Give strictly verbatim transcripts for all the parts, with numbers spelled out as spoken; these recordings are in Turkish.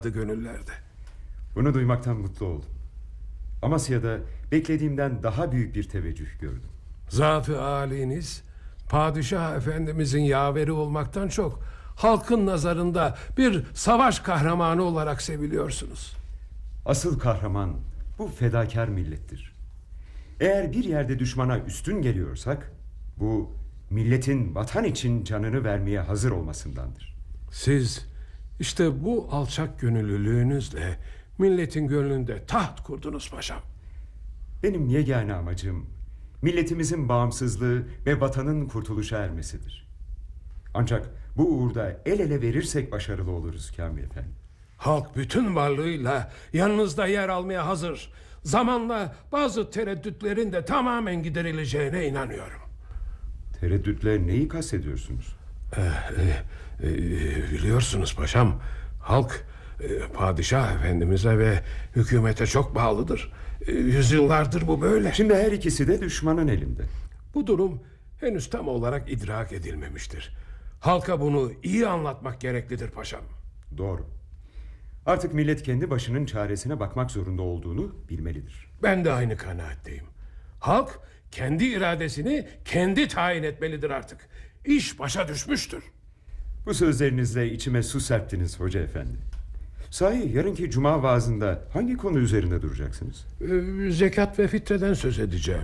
gönüllerde. Bunu duymaktan mutlu oldum. Amasya'da beklediğimden daha büyük bir teveccüh gördüm. Zat-ı âliniz Padişah Efendimizin yaveri olmaktan çok halkın nazarında bir savaş kahramanı olarak seviliyorsunuz. Asıl kahraman bu fedakar millettir. Eğer bir yerde düşmana üstün geliyorsak, bu milletin vatan için canını vermeye hazır olmasındandır. Siz işte bu alçak gönüllülüğünüzle milletin gönlünde taht kurdunuz paşam. Benim yegane amacım milletimizin bağımsızlığı ve vatanın kurtuluşa ermesidir. Ancak bu uğurda el ele verirsek başarılı oluruz Kamil Efendi. Halk bütün varlığıyla yanınızda yer almaya hazır. Zamanla bazı tereddütlerin de tamamen giderileceğine inanıyorum. Tereddütler neyi kastediyorsunuz? Ee, e, e, biliyorsunuz paşam, halk e, Padişah Efendimiz'e ve hükümete çok bağlıdır. E, yüzyıllardır bu böyle. Şimdi her ikisi de düşmanın elinde. Bu durum henüz tam olarak idrak edilmemiştir. Halka bunu iyi anlatmak gereklidir paşam. Doğru. Artık millet kendi başının çaresine bakmak zorunda olduğunu bilmelidir. Ben de aynı kanaatteyim. Halk kendi iradesini kendi tayin etmelidir artık. İş başa düşmüştür. Bu sözlerinizle içime su serptiniz hoca efendi. Sahi yarınki cuma vaazında hangi konu üzerinde duracaksınız? Ee, zekat ve fitreden söz edeceğim.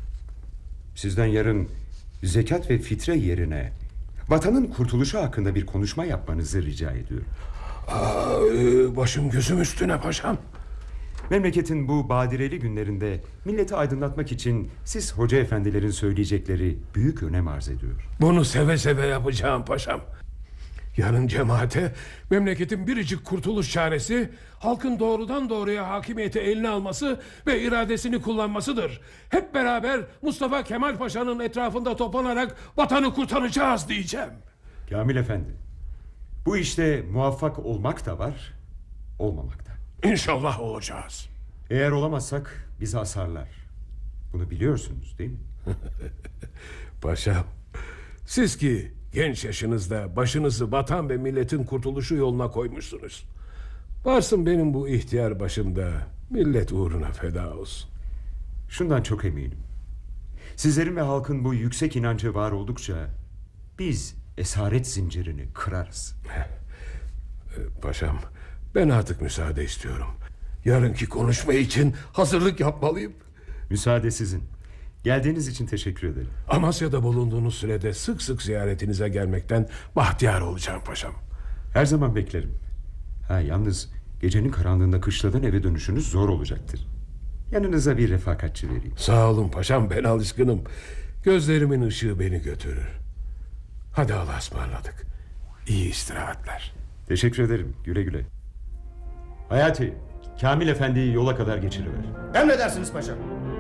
Sizden yarın zekat ve fitre yerine vatanın kurtuluşu hakkında bir konuşma yapmanızı rica ediyorum. Aa, e, başım gözüm üstüne paşam. Memleketin bu badireli günlerinde milleti aydınlatmak için siz hoca efendilerin söyleyecekleri büyük önem arz ediyor. Bunu seve seve yapacağım paşam. Yarın cemaate memleketin biricik kurtuluş çaresi halkın doğrudan doğruya hakimiyeti eline alması ve iradesini kullanmasıdır. Hep beraber Mustafa Kemal Paşa'nın etrafında toplanarak vatanı kurtaracağız diyeceğim. Kamil Efendi, bu işte muvaffak olmak da var, olmamak da. İnşallah olacağız. Eğer olamazsak bizi asarlar. Bunu biliyorsunuz değil mi? Paşam, siz ki genç yaşınızda başınızı vatan ve milletin kurtuluşu yoluna koymuşsunuz. Varsın benim bu ihtiyar başımda millet uğruna feda olsun. Şundan çok eminim. Sizlerin ve halkın bu yüksek inancı var oldukça biz esaret zincirini kırarız. Paşam, ben artık müsaade istiyorum. Yarınki konuşma için hazırlık yapmalıyım. Müsaade sizin. Geldiğiniz için teşekkür ederim. Amasya'da bulunduğunuz sürede sık sık ziyaretinize gelmekten bahtiyar olacağım paşam. Her zaman beklerim. Ha, yalnız gecenin karanlığında kışladan eve dönüşünüz zor olacaktır. Yanınıza bir refakatçi vereyim. Sağ olun paşam, ben alışkınım. Gözlerimin ışığı beni götürür. Hadi Allah'a ısmarladık. İyi istirahatler. Teşekkür ederim, güle güle. Hayati, Kamil Efendi'yi yola kadar geçiriver. Emredersiniz paşam.